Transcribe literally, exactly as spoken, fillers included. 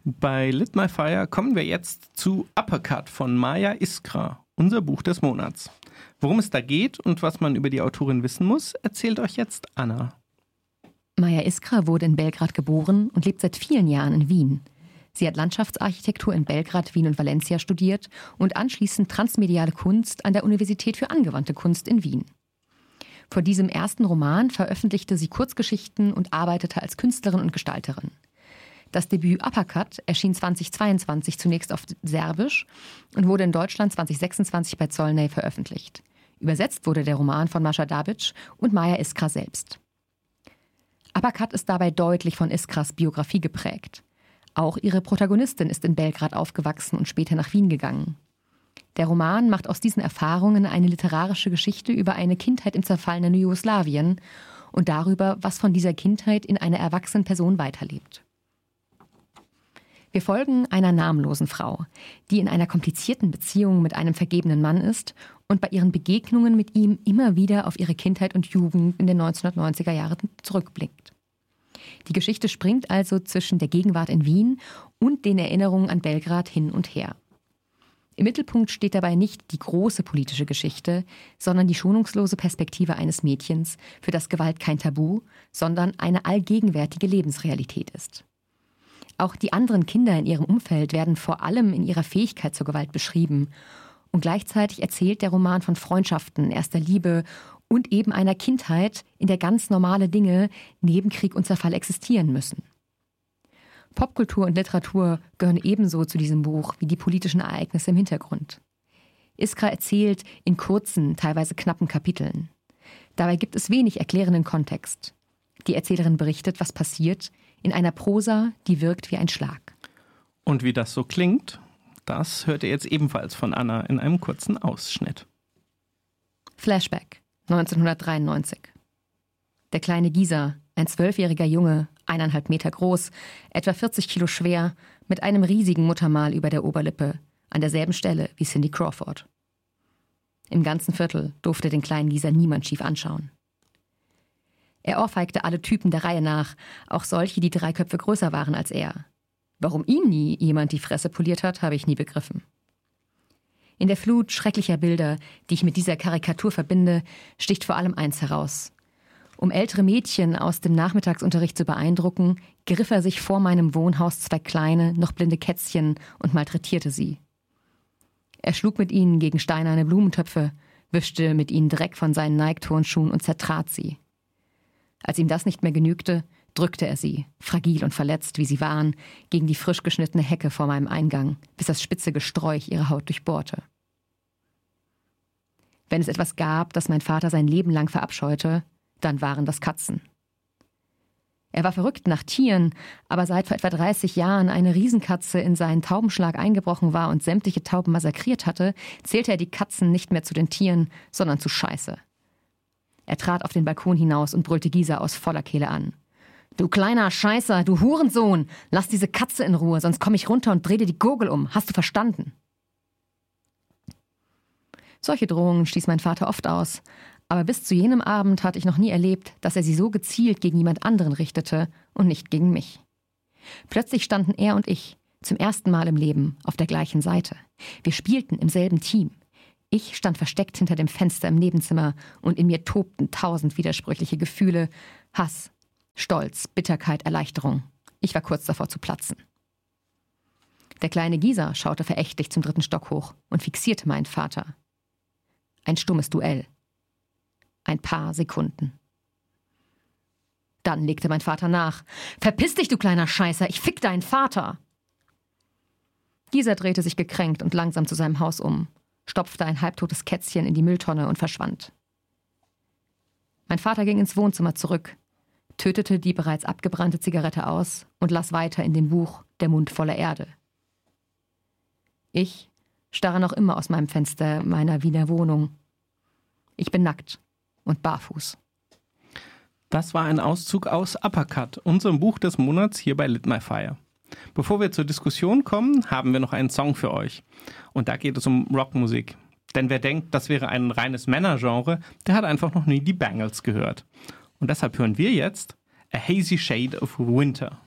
Bei Lit My Fire kommen wir jetzt zu Uppercut von Maya Iskra, unser Buch des Monats. Worum es da geht und was man über die Autorin wissen muss, erzählt euch jetzt Anna. Maya Iskra wurde in Belgrad geboren und lebt seit vielen Jahren in Wien. Sie hat Landschaftsarchitektur in Belgrad, Wien und Valencia studiert und anschließend transmediale Kunst an der Universität für angewandte Kunst in Wien. Vor diesem ersten Roman veröffentlichte sie Kurzgeschichten und arbeitete als Künstlerin und Gestalterin. Das Debüt Uppercut erschien zweitausendzweiundzwanzig zunächst auf Serbisch und wurde in Deutschland zweitausendsechsundzwanzig bei Zolnay veröffentlicht. Übersetzt wurde der Roman von Mascha Dabic und Maya Iskra selbst. Uppercut ist dabei deutlich von Iskras Biografie geprägt. Auch ihre Protagonistin ist in Belgrad aufgewachsen und später nach Wien gegangen. Der Roman macht aus diesen Erfahrungen eine literarische Geschichte über eine Kindheit im zerfallenen Jugoslawien und darüber, was von dieser Kindheit in einer erwachsenen Person weiterlebt. Wir folgen einer namenlosen Frau, die in einer komplizierten Beziehung mit einem vergebenen Mann ist und bei ihren Begegnungen mit ihm immer wieder auf ihre Kindheit und Jugend in den neunzehnhundertneunziger Jahren zurückblickt. Die Geschichte springt also zwischen der Gegenwart in Wien und den Erinnerungen an Belgrad hin und her. Im Mittelpunkt steht dabei nicht die große politische Geschichte, sondern die schonungslose Perspektive eines Mädchens, für das Gewalt kein Tabu, sondern eine allgegenwärtige Lebensrealität ist. Auch die anderen Kinder in ihrem Umfeld werden vor allem in ihrer Fähigkeit zur Gewalt beschrieben. Und gleichzeitig erzählt der Roman von Freundschaften, erster Liebe und eben einer Kindheit, in der ganz normale Dinge neben Krieg und Zerfall existieren müssen. Popkultur und Literatur gehören ebenso zu diesem Buch wie die politischen Ereignisse im Hintergrund. Iskra erzählt in kurzen, teilweise knappen Kapiteln. Dabei gibt es wenig erklärenden Kontext. Die Erzählerin berichtet, was passiert, in einer Prosa, die wirkt wie ein Schlag. Und wie das so klingt, das hört ihr jetzt ebenfalls von Anna in einem kurzen Ausschnitt. Flashback, neunzehnhundertdreiundneunzig. Der kleine Gisa, ein zwölfjähriger Junge, eineinhalb Meter groß, etwa vierzig Kilo schwer, mit einem riesigen Muttermal über der Oberlippe, an derselben Stelle wie Cindy Crawford. Im ganzen Viertel durfte den kleinen Gisa niemand schief anschauen. Er ohrfeigte alle Typen der Reihe nach, auch solche, die drei Köpfe größer waren als er. Warum ihm nie jemand die Fresse poliert hat, habe ich nie begriffen. In der Flut schrecklicher Bilder, die ich mit dieser Karikatur verbinde, sticht vor allem eins heraus. Um ältere Mädchen aus dem Nachmittagsunterricht zu beeindrucken, griff er sich vor meinem Wohnhaus zwei kleine, noch blinde Kätzchen und malträtierte sie. Er schlug mit ihnen gegen steinerne Blumentöpfe, wischte mit ihnen Dreck von seinen Nike-Turnschuhen und zertrat sie. Als ihm das nicht mehr genügte, drückte er sie, fragil und verletzt, wie sie waren, gegen die frisch geschnittene Hecke vor meinem Eingang, bis das spitze Gesträuch ihre Haut durchbohrte. Wenn es etwas gab, das mein Vater sein Leben lang verabscheute, dann waren das Katzen. Er war verrückt nach Tieren, aber seit vor etwa dreißig Jahren eine Riesenkatze in seinen Taubenschlag eingebrochen war und sämtliche Tauben massakriert hatte, zählte er die Katzen nicht mehr zu den Tieren, sondern zu Scheiße. Er trat auf den Balkon hinaus und brüllte Gisa aus voller Kehle an. »Du kleiner Scheißer, du Hurensohn! Lass diese Katze in Ruhe, sonst komme ich runter und drehe dir die Gurgel um. Hast du verstanden?« Solche Drohungen stieß mein Vater oft aus, aber bis zu jenem Abend hatte ich noch nie erlebt, dass er sie so gezielt gegen jemand anderen richtete und nicht gegen mich. Plötzlich standen er und ich, zum ersten Mal im Leben, auf der gleichen Seite. Wir spielten im selben Team. Ich stand versteckt hinter dem Fenster im Nebenzimmer und in mir tobten tausend widersprüchliche Gefühle, Hass, Stolz, Bitterkeit, Erleichterung. Ich war kurz davor zu platzen. Der kleine Gisa schaute verächtlich zum dritten Stock hoch und fixierte meinen Vater. Ein stummes Duell. Ein paar Sekunden. Dann legte mein Vater nach. »Verpiss dich, du kleiner Scheißer, ich fick deinen Vater!« Gisa drehte sich gekränkt und langsam zu seinem Haus um, stopfte ein halbtotes Kätzchen in die Mülltonne und verschwand. Mein Vater ging ins Wohnzimmer zurück, tötete die bereits abgebrannte Zigarette aus und las weiter in dem Buch »Der Mund voller Erde«. Ich starre noch immer aus meinem Fenster meiner Wiener Wohnung. Ich bin nackt und barfuß. Das war ein Auszug aus Uppercut, unserem Buch des Monats hier bei Lit My Fire. Bevor wir zur Diskussion kommen, haben wir noch einen Song für euch. Und da geht es um Rockmusik. Denn wer denkt, das wäre ein reines Männergenre, der hat einfach noch nie die Bangles gehört. Und deshalb hören wir jetzt A Hazy Shade of Winter.